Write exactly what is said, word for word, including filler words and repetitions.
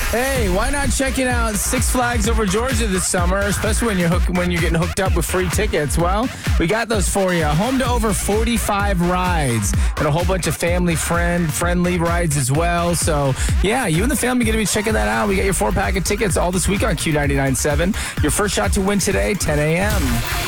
Hey, why not checking out Six Flags Over Georgia this summer, especially when you're hook, when you're getting hooked up with free tickets? Well, we got those for you. Home to over forty-five rides and a whole bunch of family friend friendly rides as well. So, yeah, you and the family going to be checking that out. We got your four pack of tickets all this week on Q ninety-nine point seven. Your first shot to win today, ten a.m.